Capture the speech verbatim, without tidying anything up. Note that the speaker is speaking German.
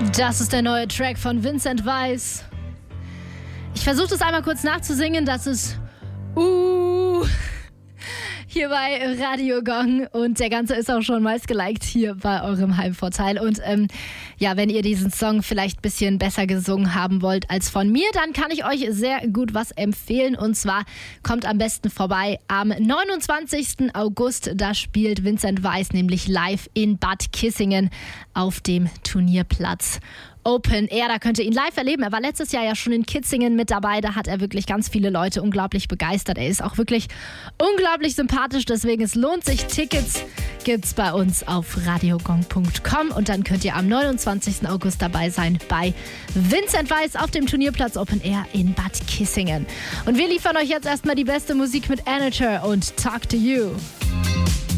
Das ist der neue Track von Vincent Weiss. Ich versuche das einmal kurz nachzusingen. Das ist Uh hier bei Radio Gong und der ganze ist auch schon meist geliked hier bei eurem Heimvorteil. Und ähm, ja, wenn ihr diesen Song vielleicht ein bisschen besser gesungen haben wollt als von mir, dann kann ich euch sehr gut was empfehlen. Und zwar kommt am besten vorbei am neunundzwanzigsten August. Da spielt Vincent Weiss nämlich live in Bad Kissingen auf dem Turnierplatz Open Air. Da könnt ihr ihn live erleben. Er war letztes Jahr ja schon in Kitzingen mit dabei. Da hat er wirklich ganz viele Leute unglaublich begeistert. Er ist auch wirklich unglaublich sympathisch. Deswegen, es lohnt sich. Tickets gibt's bei uns auf radiogong punkt com und dann könnt ihr am neunundzwanzigsten August dabei sein bei Vincent Weiss auf dem Turnierplatz Open Air in Bad Kissingen. Und wir liefern euch jetzt erstmal die beste Musik mit Anature und Talk to You.